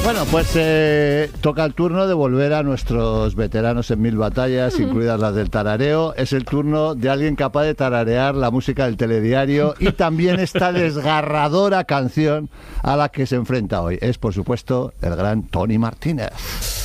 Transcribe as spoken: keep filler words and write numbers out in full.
Bueno, pues eh, toca el turno de volver a nuestros veteranos en mil batallas, incluidas las del tarareo. Es el turno de alguien capaz de tararear la música del telediario y también esta desgarradora canción a la que se enfrenta hoy. Es, por supuesto, el gran Tony Martínez.